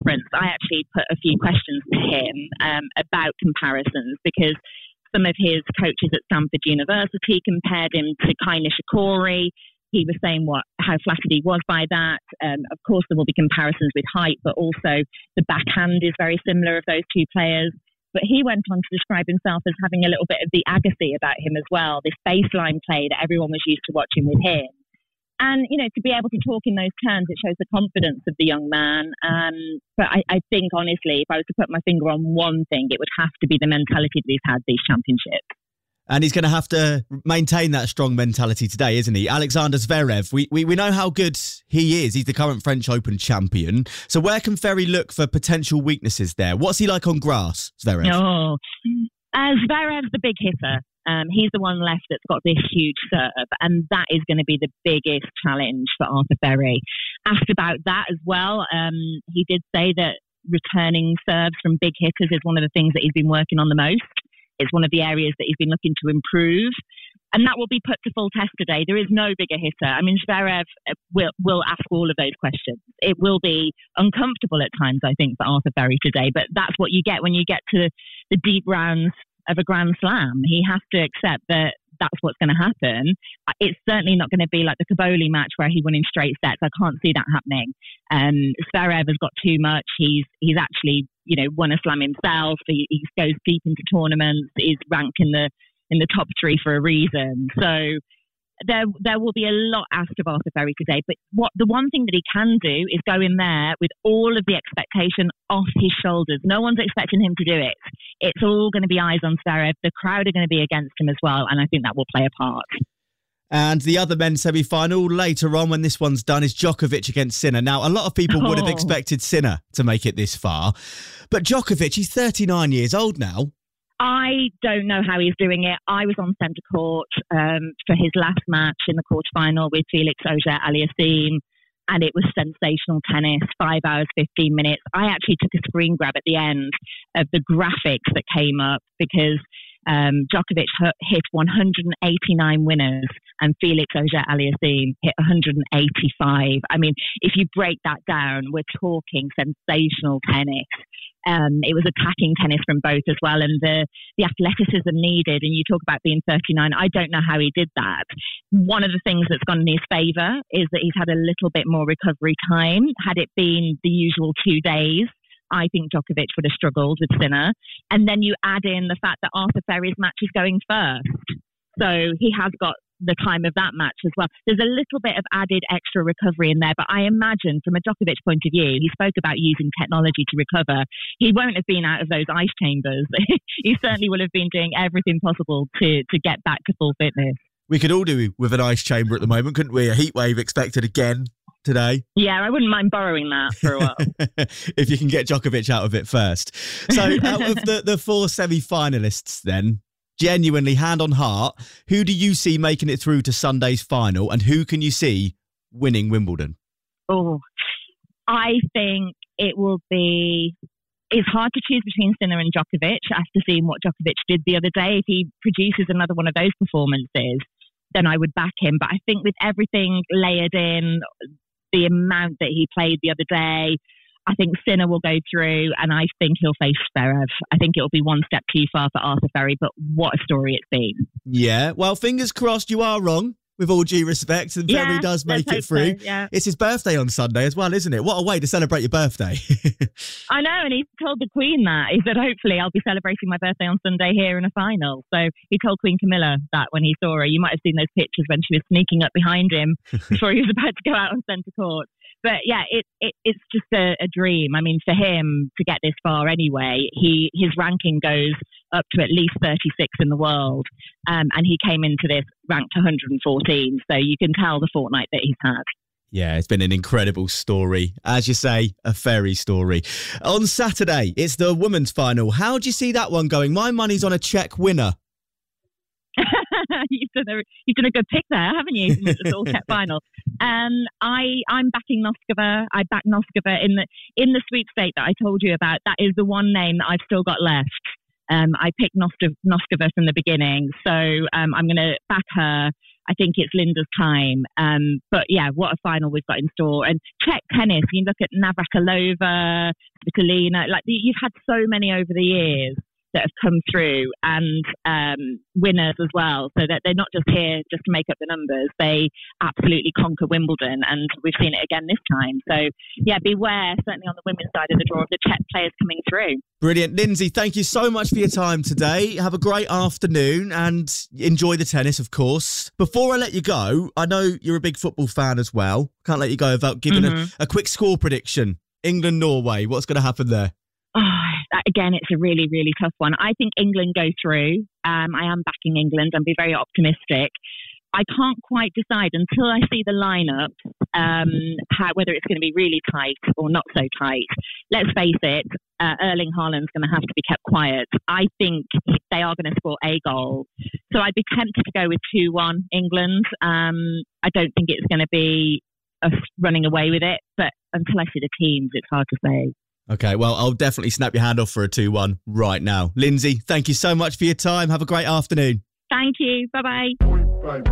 conference, I actually put a few questions to him about comparisons, because some of his coaches at Stanford University compared him to Kai Nishikori. He was saying how flattered he was by that. Of course, there will be comparisons with height, but also the backhand is very similar of those two players. But he went on to describe himself as having a little bit of the Agassi about him as well, this baseline play that everyone was used to watching with him. And, to be able to talk in those terms, it shows the confidence of the young man. But I think, honestly, if I was to put my finger on one thing, it would have to be the mentality that he's had these championships. And he's going to have to maintain that strong mentality today, isn't he? Alexander Zverev, we know how good he is. He's the current French Open champion. So where can Ferry look for potential weaknesses there? What's he like on grass, Zverev? Zverev's the big hitter. He's the one left that's got this huge serve, and that is going to be the biggest challenge for Arthur Ferry. Asked about that as well, he did say that returning serves from big hitters is one of the things that he's been working on the most. It's one of the areas that he's been looking to improve, and that will be put to full test today. There is no bigger hitter. I mean, Zverev will ask all of those questions. It will be uncomfortable at times, I think, for Arthur Ferry today, but that's what you get when you get to the deep rounds of a Grand Slam. He has to accept that that's what's going to happen. It's certainly not going to be like the Caboli match where he won in straight sets. I can't see that happening. Zverev has got too much. He's actually, won a slam himself. He goes deep into tournaments. He's ranked in the top 3 for a reason. So there will be a lot asked of Arthur Ferry today. But the one thing that he can do is go in there with all of the expectation off his shoulders. No one's expecting him to do it. It's all going to be eyes on Zverev. The crowd are going to be against him as well, and I think that will play a part. And the other men's semi-final later on, when this one's done, is Djokovic against Sinner. Now, a lot of people would have expected Sinner to make it this far. But Djokovic, he's 39 years old now. I don't know how he's doing it. I was on centre court for his last match in the quarterfinal with Felix Auger-Aliassime, and it was sensational tennis, 5 hours, 15 minutes. I actually took a screen grab at the end of the graphics that came up, because Djokovic hit 189 winners and Felix Auger-Aliassime hit 185. I mean, if you break that down, we're talking sensational tennis. It was attacking tennis from both as well, and the athleticism needed. And you talk about being 39. I don't know how he did that. One of the things that's gone in his favour is that he's had a little bit more recovery time. Had it been the usual 2 days, I think Djokovic would have struggled with Sinner. And then you add in the fact that Arthur Ferry's match is going first. So he has got the time of that match as well. There's a little bit of added extra recovery in there, but I imagine from a Djokovic point of view, he spoke about using technology to recover. He won't have been out of those ice chambers. He certainly will have been doing everything possible to get back to full fitness. We could all do with an ice chamber at the moment, couldn't we? A heat wave expected again today. Yeah, I wouldn't mind borrowing that for a while. If you can get Djokovic out of it first. So out of the 4 semi-finalists then, genuinely, hand on heart, who do you see making it through to Sunday's final, and who can you see winning Wimbledon? Oh, I think it will be... It's hard to choose between Sinner and Djokovic after seeing what Djokovic did the other day. If he produces another one of those performances, then I would back him. But I think with everything layered in, the amount that he played the other day, I think Sinner will go through, and I think he'll face Zverev. I think it'll be one step too far for Arthur Ferry, but what a story it's been. Yeah, well, fingers crossed you are wrong, with all due respect, and Ferry does make it through. So, yeah. It's his birthday on Sunday as well, isn't it? What a way to celebrate your birthday. I know, and he told the Queen that. He said, hopefully I'll be celebrating my birthday on Sunday here in a final. So he told Queen Camilla that when he saw her. You might have seen those pictures when she was sneaking up behind him before he was about to go out on centre court. But yeah, it's just a dream. I mean, for him to get this far anyway, his ranking goes up to at least 36 in the world. And he came into this ranked 114. So you can tell the fortnight that he's had. Yeah, it's been an incredible story. As you say, a Ferry story. On Saturday, it's the women's final. How do you see that one going? My money's on a Czech winner. You've done a good pick there, haven't you? It's all Czech final. I'm backing Noskova. I back Noskova in the sweepstake that I told you about. That is the one name that I've still got left. I picked Noskova from the beginning, so I'm going to back her. I think it's Linda's time. But yeah, what a final we've got in store. And Czech tennis, you look at Navratilova, Svitolina, like you've had so many over the years that have come through, and winners as well, so that they're not just here just to make up the numbers. They absolutely conquer Wimbledon, and we've seen it again this time. So yeah, beware, certainly on the women's side of the draw, of the Czech players coming through. Brilliant. Lindsay, thank you so much for your time today. Have a great afternoon and enjoy the tennis, of course. Before I let you go, I know you're a big football fan as well. Can't let you go without giving a quick score prediction. England-Norway, what's going to happen there? Again, it's a really, really tough one. I think England go through. I am backing England and be very optimistic. I can't quite decide until I see the lineup, whether it's going to be really tight or not so tight. Let's face it, Erling Haaland's going to have to be kept quiet. I think they are going to score a goal. So I'd be tempted to go with 2-1 England. I don't think it's going to be us running away with it, but until I see the teams, it's hard to say. Okay, well, I'll definitely snap your hand off for a 2-1 right now. Lindsay, thank you so much for your time. Have a great afternoon. Thank you. Bye-bye.